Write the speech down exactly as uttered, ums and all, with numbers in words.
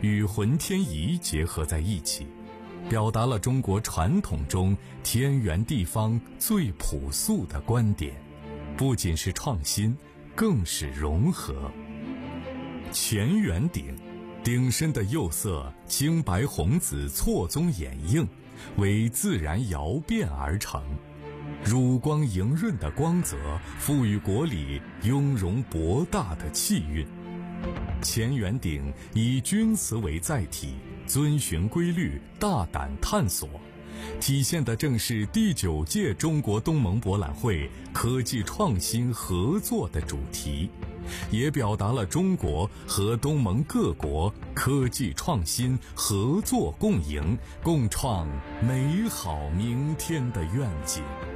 与浑天仪结合在一起，表达了中国传统中天圆地方最朴素的观点，不仅是创新，更是融合。乾圆顶，顶身的釉色青白红紫错综掩映，为自然窑变而成，乳光莹润的光泽赋予国礼雍容博大的气韵。乾圆顶以钧瓷为载体，遵循规律，大胆探索，体现的正是第九届中国东盟博览会科技创新合作的主题，也表达了中国和东盟各国科技创新合作共赢、共创美好明天的愿景。